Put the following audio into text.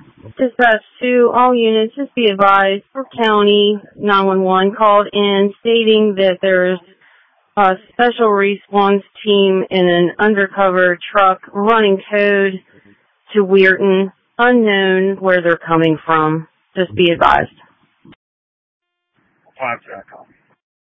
Dispatch to all units, just be advised, for County 911 called in stating that there's a special response team in an undercover truck running code to Weirton, unknown where they're coming from. Just be advised. 5-track copy.